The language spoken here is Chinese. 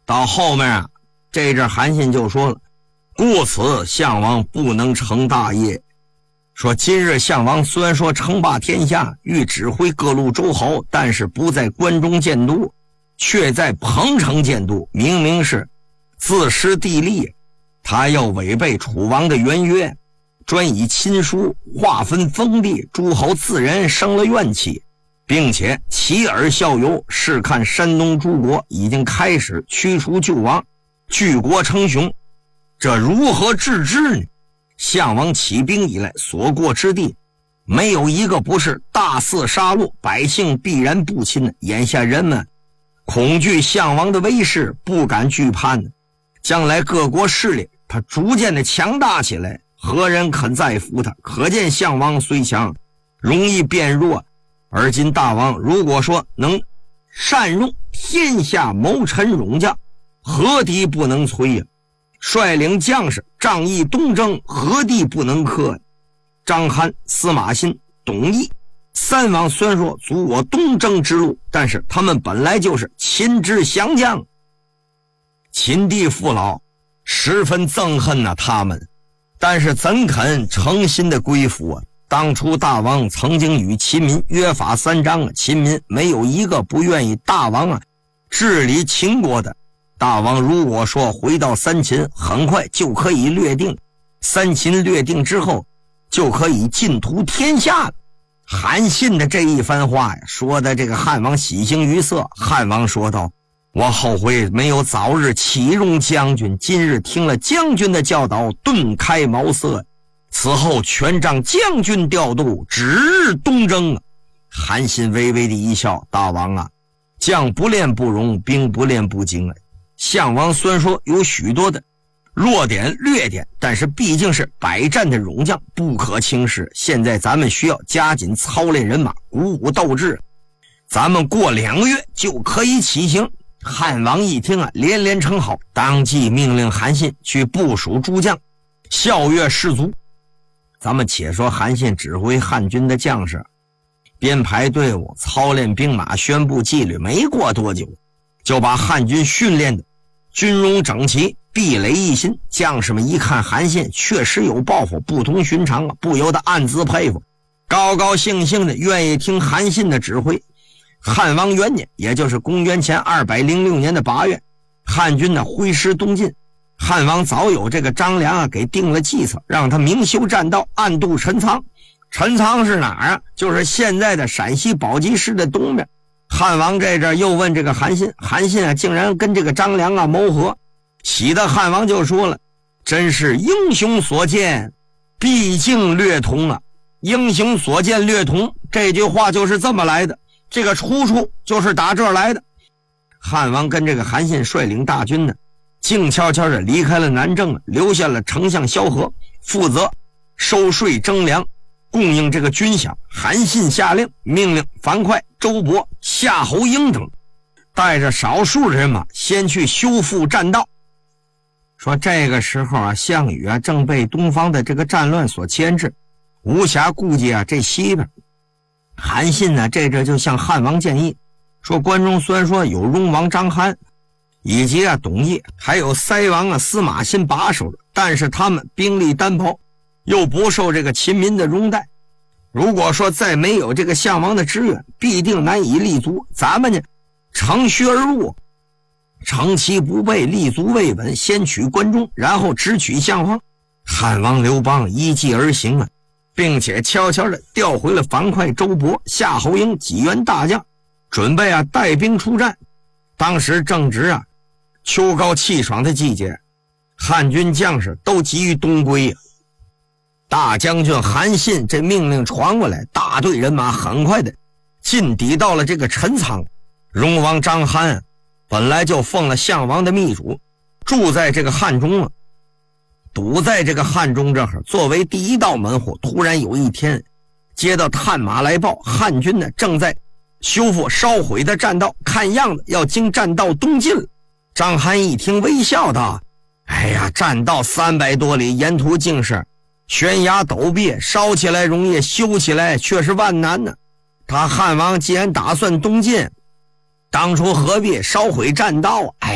到后面啊，这阵韩信就说了，故此项王不能成大业。说今日项王虽然说称霸天下，欲指挥各路诸侯，但是不在关中建都，却在彭城建都，明明是自失地利。他要违背楚王的原约，专以亲疏划分封地，诸侯自然生了怨气，并且起而效尤，试看山东诸国已经开始驱除旧王，举国称雄，这如何治之呢？项王起兵以来所过之地，没有一个不是大肆杀戮，百姓必然不亲的。眼下人们恐惧项王的威势，不敢惧叛的。将来各国势力他逐渐的强大起来，何人肯再服他？可见项王虽强，容易变弱。而今大王如果说能善用天下谋臣勇将，何敌不能摧呀？率领将士仗义东征，何地不能克？张邯、司马欣、董翳三王虽然说阻我东征之路，但是他们本来就是秦之降将，秦地父老十分憎恨他们，但是怎肯诚心的归服啊？当初大王曾经与秦民约法三章，秦民没有一个不愿意大王治理秦国的。大王如果说回到三秦，很快就可以略定，三秦略定之后就可以尽图天下了。韩信的这一番话呀，说的这个汉王喜形于色。汉王说道，我后悔没有早日启用将军，今日听了将军的教导，顿开茅塞，此后全仗将军调度，指日东征。韩信微微的一笑，大王啊，将不练不容，兵不练不精。项王虽然说有许多的弱点劣点，但是毕竟是百战的勇将，不可轻视。现在咱们需要加紧操练人马，鼓舞斗志，咱们过2个月就可以起行。汉王一听连连称好，当即命令韩信去部署诸将，校阅士卒。咱们且说韩信指挥汉军的将士编排队伍，操练兵马，宣布纪律，没过多久就把汉军训练的军容整齐，壁垒一新。将士们一看韩信确实有抱负，不同寻常不由得暗自佩服，高高兴兴的愿意听韩信的指挥。汉王元年，也就是公元前206年的8月，汉军挥师东进。汉王早有这个张良给定了计策，让他明修栈道，暗度陈仓。陈仓是哪儿就是现在的陕西宝鸡市的东边。汉王这阵又问这个韩信，韩信竟然跟这个张良谋和，喜的汉王就说了，真是英雄所见毕竟略同英雄所见略同，这句话就是这么来的，这个出处就是打这儿来的。汉王跟这个韩信率领大军静悄悄地离开了南郑，留下了丞相萧何负责收税征粮，供应这个军饷。韩信下令，命令樊哙、周勃、夏侯婴等带着少数人马先去修复栈道。说这个时候项羽正被东方的这个战乱所牵制，无暇顾及这西边。韩信这阵就向汉王建议说，关中虽然说有戎王张邯以及董翳，还有塞王司马欣把守着，但是他们兵力单薄，又不受这个秦民的拥戴，如果说再没有这个项王的支援，必定难以立足。咱们乘虚而入，乘其不备，立足未稳，先取关中，然后直取项王。汉王刘邦依计而行并且悄悄地调回了樊哙、周勃、夏侯婴几员大将，准备带兵出战。当时正值秋高气爽的季节，汉军将士都急于东归大将军韩信这命令传过来，大队人马很快的进抵到了这个陈仓。戎王张邯本来就奉了项王的密嘱，住在这个汉中堵在这个汉中这儿，作为第一道门户。突然有一天接到探马来报，汉军正在修复烧毁的栈道，看样子要经栈道东进了。张邯一听微笑道，哎呀，栈道300多里，沿途竟是悬崖陡壁，烧起来容易，修起来却是万难呢。他汉王既然打算东进，当初何必烧毁栈道